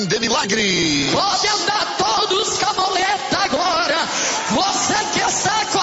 de milagre. Pode andar todos com a boleta agora. Você que está com